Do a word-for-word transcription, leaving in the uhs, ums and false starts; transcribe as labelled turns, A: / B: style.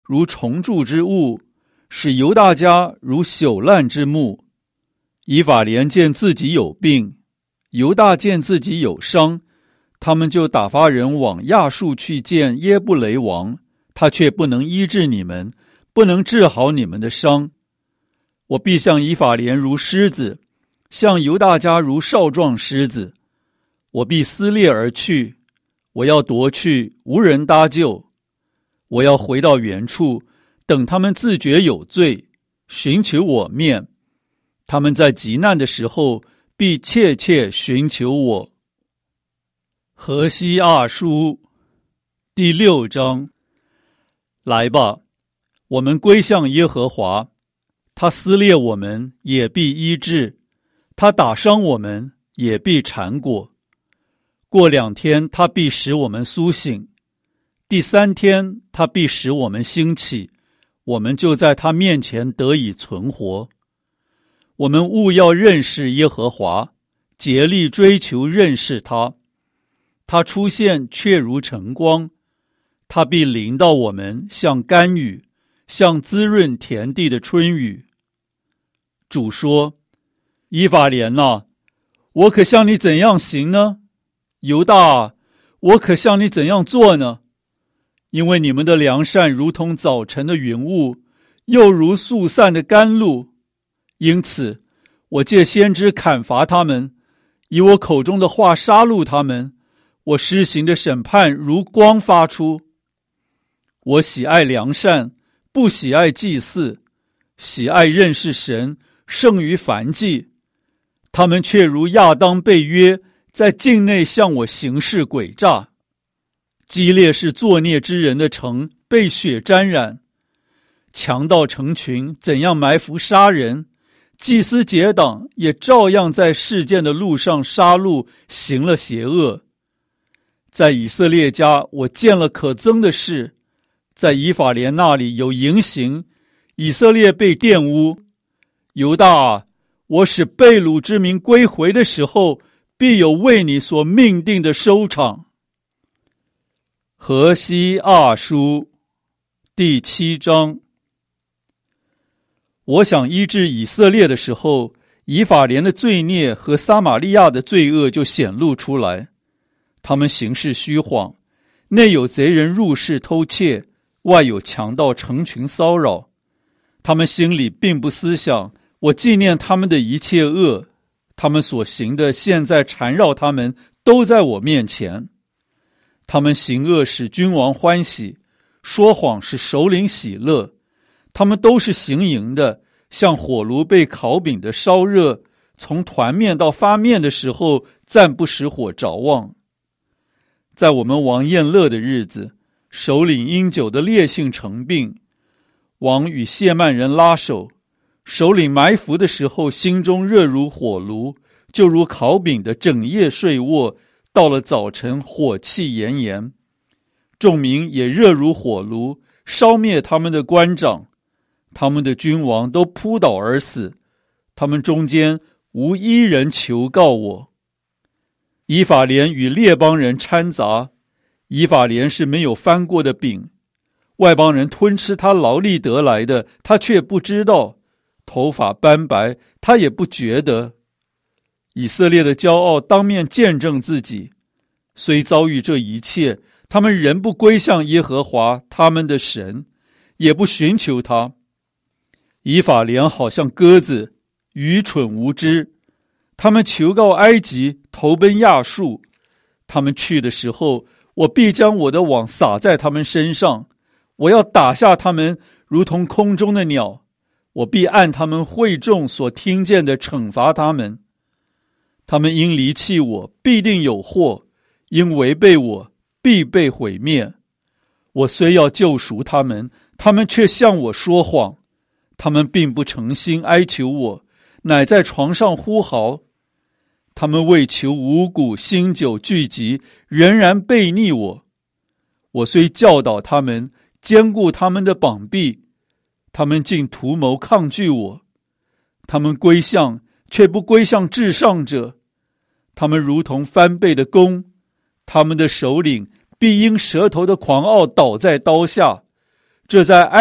A: 如虫蛀之物，使犹大家如朽烂之木。以法莲见自己有病，犹大见自己有伤，他们就打发人往亚述去见耶布雷王，他却不能医治你们，不能治好你们的伤。我必向以法莲如狮子，向犹大家如少壮狮子。我必撕裂而去，我要夺去，无人搭救。我要回到原处，等他们自觉有罪，寻求我面。他们在极难的时候，必切切寻求我。何西阿书第六章。来吧，我们归向耶和华，他撕裂我们，也必医治；他打伤我们，也必缠裹。过两天，他必使我们苏醒；第三天，他必使我们兴起，我们就在他面前得以存活。我们务要认识耶和华，竭力追求认识他。他出现却如晨光，他必临到我们，像甘雨，像滋润田地的春雨。主说：以法莲啊，我可向你怎样行呢？犹大啊，我可向你怎样做呢？因为你们的良善如同早晨的云雾，又如速散的甘露。因此我借先知砍伐他们，以我口中的话杀戮他们。我施行的审判如光发出。我喜爱良善，不喜爱祭祀，喜爱认识神，胜于燔祭。他们却如亚当被约，在境内向我行事诡诈。基列是作孽之人的城，被血沾染。强盗成群，怎样埋伏杀人？祭司结党也照样在事件的路上杀戮，行了邪恶。在以色列家，我见了可憎的事，在以法莲那里有淫行，以色列被玷污。犹大啊，我使被掳之民归回的时候，必有为你所命定的收场。何西阿书第七章。我想医治以色列的时候，以法莲的罪孽和撒玛利亚的罪恶就显露出来。他们行事虚谎，内有贼人入室偷窃，外有强盗成群骚扰。他们心里并不思想，我纪念他们的一切恶，他们所行的现在缠绕他们，都在我面前。他们行恶使君王欢喜，说谎使首领喜乐。他们都是行淫的，像火炉被烤饼的烧热，从团面到发面的时候，暂不使火着旺。在我们王宴乐的日子，首领因酒的烈性成病，王与谢曼人拉手，首领埋伏的时候，心中热如火炉，就如烤饼的整夜睡卧，到了早晨火气炎炎。众民也热如火炉，烧灭他们的官长，他们的君王都扑倒而死，他们中间无一人求告我。以法莲与列邦人掺杂，以法莲是没有翻过的饼，外邦人吞吃他劳力得来的，他却不知道，头发斑白，他也不觉得。以色列的骄傲当面见证自己，虽遭遇这一切，他们仍不归向耶和华他们的神，也不寻求他。以法莲好像鸽子，愚蠢无知，他们求告埃及，投奔亚述。他们去的时候，我必将我的网撒在他们身上，我要打下他们如同空中的鸟，我必按他们会众所听见的惩罚他们。他们因离弃我，必定有祸；因违背我，必被毁灭。我虽要救赎他们，他们却向我说谎。他们并不诚心哀求我，乃在床上呼嚎。他们为求五谷新酒聚集，仍然背逆我。我虽教导他们，坚固他们的膀臂，他们竟图谋抗拒我。他们归向，却不归向至上者。他们如同翻倍的弓，他们的首领必因舌头的狂傲倒在刀下。 这在